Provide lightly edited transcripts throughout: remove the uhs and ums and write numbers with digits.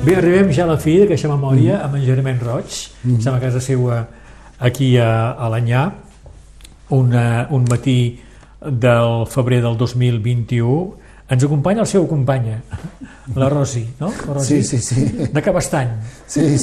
Bé, arribem ja a la fi d'aquesta memòria amb en Germain Roig, estem a casa seva aquí a Alanyà, un matí del febrer del 2021. Ens acompanya el seu companya, la Rosi, no? La Rosi, sí. de Cabestany. Sí.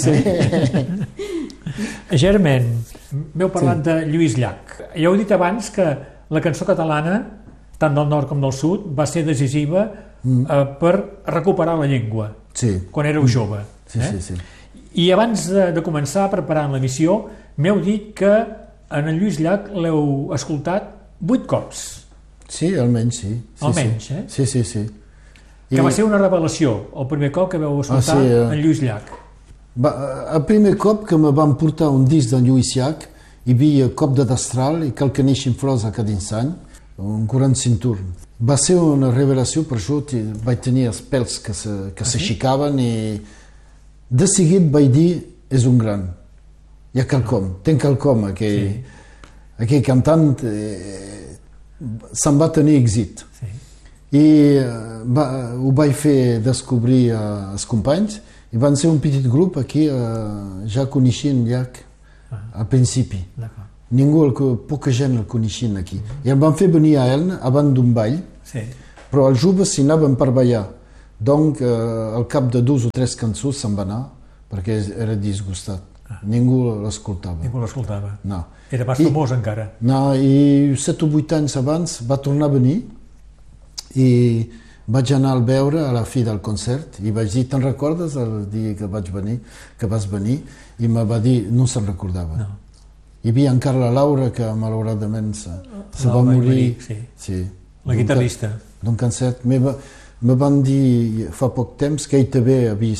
Germain, m'heu parlat de Lluís Llach. Ja heu dit abans que la cançó catalana, tant del nord com del sud, va ser decisiva per recuperar la llengua, quan éreu jove. Sí. I abans de començar a preparar l'emissió, m'heu dit que en Lluís Llach l'heu escoltat 8 cops. Sí, almenys sí. Almenys, Sí. Que va ser una revelació, el primer cop que vau escoltar en Lluís Llach. El primer cop que me van portar un disc d'en Lluís Llach, hi havia Cop de Destral i Cal que neixin flors a cada instant, un 45 turn. Va ser una revelació, per això vaig tenir els pèls que s'aixecaven i de seguit vaig dir, és un gran. Hi ha quelcom, ten quelcom, aquell cantant se'n va tenir èxit. I ho vaig fer descobrir als companys i van ser un petit grup aquí, ja coneixien Llach al principi. Poca gent el coneixien aquí. I el van fer venir a Elna abans d'un ball, però els joves s'hi anaven per ballar. Donc, al cap de 2 o 3 cançons se'n va anar, perquè era disgustat. Ningú l'escoltava. Ningú l'escoltava. No. Era pas famós encara. No, i 7 o 8 anys abans va tornar a venir i vaig anar a veure a la fi del concert i vaig dir, te'n recordes el dia que vas venir? I me va dir, no se'n recordava. No. Hi havia encara la Laura, que malauradament se va morir. Sí. La guitarrista. D'un concert. Me van dir fa poc temps que ell també havia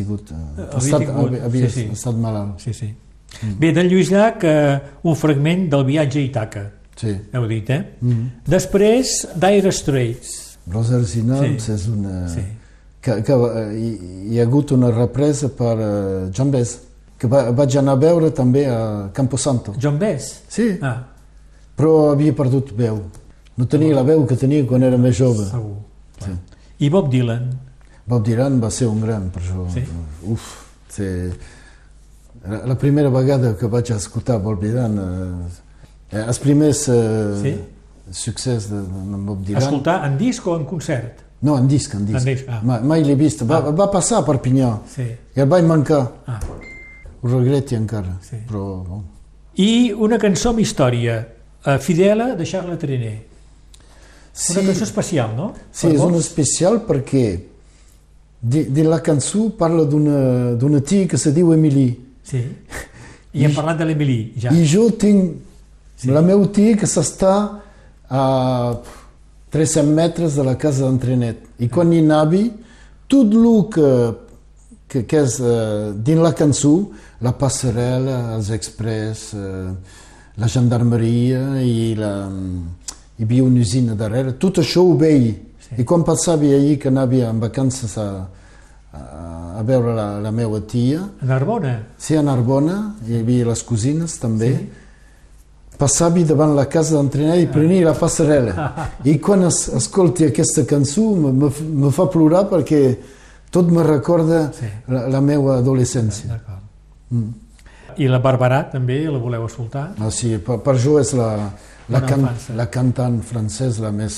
estat malalt. Sí. Bé, d'en Lluís Llach, un fragment del viatge a Ítaca. Sí. Heu dit, Després, Dire Straits. Roses Inarms és una... Hi ha hagut una represa per John Baez, que vaig anar a veure també a Camposanto. John Baez? Sí, però havia perdut veu. No tenia la veu que tenia quan era més jove. Segur. Sí. I Bob Dylan? Bob Dylan va ser un gran, per això. Sí? La primera vegada que vaig escoltar Bob Dylan, els primers succés de Bob Dylan... Escoltar en disc o en concert? No, en disc. Mai l'he vist. Va passar a Perpinyà i el vaig mancar. Ho regreti encara. Però... I una cançó amb història, Fidela, de Charles Trenet. Una cançó especial, no? Sí, és una especial perquè de la cançó parla d'una tia que se diu Emily. Sí, i hem parlat de l'Emily, ja. I jo tinc la meva tia que s'està a 300 metres de la casa d'en Trenet. I quan hi anava, tot el que és dins la cançó, la passarel·la, els express, la gendarmeria i hi havia una usina darrere, tot això ho veia. I quan passava allí que anava en vacances a veure la meva tia... A Narbona? Sí, a Narbona, hi havia les cosines també. Passava davant la casa d'en Trenet i prenia la passarel·la. I quan escolti aquesta cançó me fa plorar perquè tot me recorda la meva adolescència. I la Barberà també la voleu escoltar? Sí, per jo és la cantant francesa la més...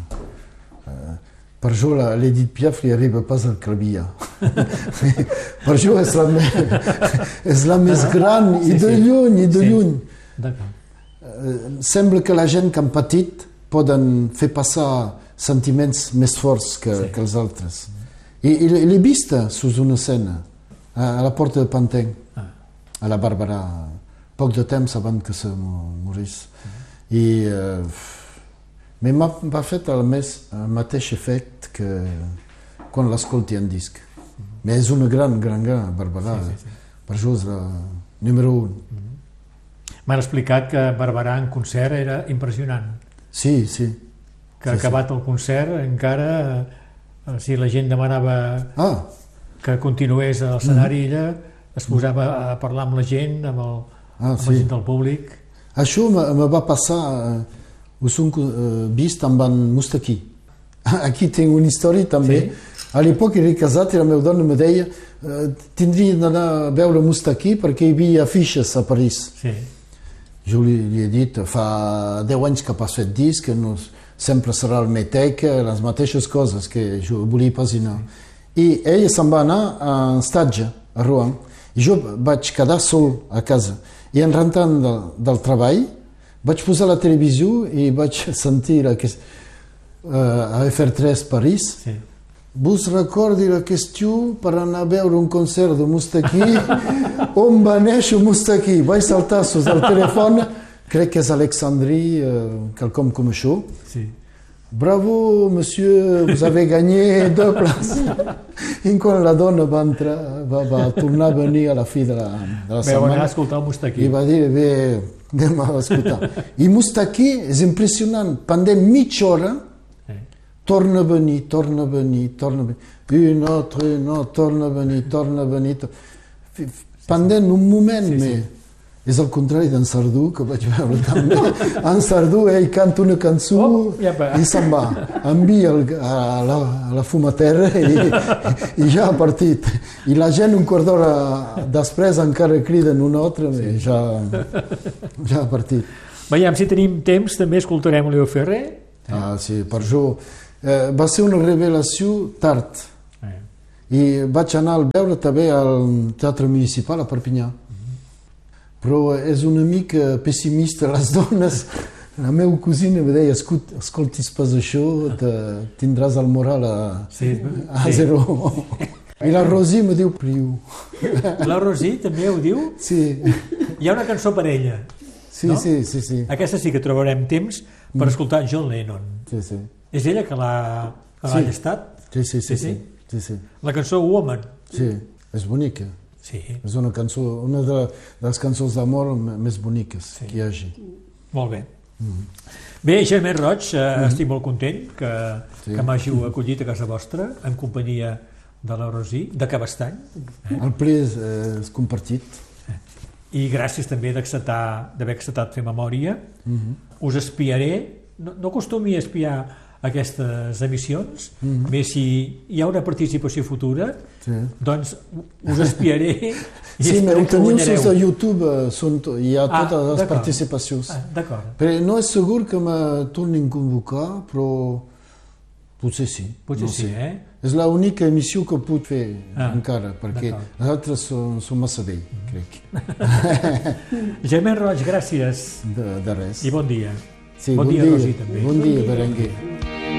Per jo l'Edith Piaf li arriba pas al clavier. Per jo és la més gran i de lluny. Sembla que la gent que han patit poden fer passar sentiments més forts que els altres. I l'he vista sus una escena a la porta de Panteng, a la Barberà, poc de temps abans que se morís. I m'ha fet el mateix efecte que quan l'escolti en disc. És una gran Barberà. Per això és la número 1. M'han explicat que Barberà en concert era impressionant. Sí. Que acabat el concert encara, si la gent demanava que continués a l'escenari, ella es posava a parlar amb la gent, amb la gent del públic. Això me va passar, us he vist amb en Mustaki. Aquí tinc una història també, A l'època era casat i la meva dona me deia tindria d'anar a veure Moustaki perquè hi havia afixes a París. Sí. Jo li he dit, fa 10 anys que pas fet disc, que no, sempre serà el Meteca, les mateixes coses que jo volia pasinar. I ella se'n va anar a estatge, a Rouen, i jo vaig quedar sol a casa. I en rentant del treball, vaig posar la televisió i vaig sentir a FR3 París. Sí. Vos recordi la qüestió per anar a veure un concert de Moustaki? On va néixer Moustaki? Vaig saltar sus el telèfon, crec que és Alexandrie, quelcom com això. Sí. Bravo, monsieur, vous avez gagné 2 places. I quan la dona va entrar, va tornar a venir a la fi de la setmana. Vau anar a escoltar el Moustaki. I va dir, bé, anem a escoltar. I Moustaki és impressionant. Pendent mitja hora, torna a venir, torna a venir, torna a venir. Une altra, torna a venir, torna a venir. Pendent un moment, sí. És el contrari d'en Sardú, que vaig veure també. En Sardú, ell canta una cançó i se'n va. Envia a la fumatera i ja ha partit. I la gent un quart d'hora després encara criden una altra i ja ha partit. Veiem, si tenim temps, també escoltarem Leo Ferrer. Ah, sí, per jo. Va ser una revelació tard. I vaig anar a veure també al Teatre Municipal a Perpinyà. Però és una mica pessimista, les dones. La meva cosina me deia, escoltis pas això, tindràs el moral a zero. I la Rosi me diu priu. La Rosi també ho diu? Sí. Hi ha una cançó per ella. Sí, no? Sí. Aquesta sí que trobarem temps per escoltar John Lennon. Sí. És ella que l'ha llistat? Sí. La cançó Woman. Sí, és bonica. Sí. És una cançó, una de les cançons d'amor més boniques que hi hagi. Molt bé. Bé, Germán Roig, estic molt content que m'hàgiu acollit a casa vostra en companyia de la Rosi, de Cabestany. El ple és compartit. I gràcies també d'haver acceptat fer memòria. Us espiaré, no acostumi a espiar aquestes emissions, més si hi ha una participació futura, doncs us espiaré i ho teniu des de YouTube, hi ha totes les participacions. D'acord. Però no és segur que me tornin a convocar, però potser sí. Potser sí, És l'única emissió que puc fer encara, perquè les altres són massa vell, crec. Germán Roig, gràcies. De res. I bon dia. Bon dia, Rosi, també. Bon dia, Berenguer.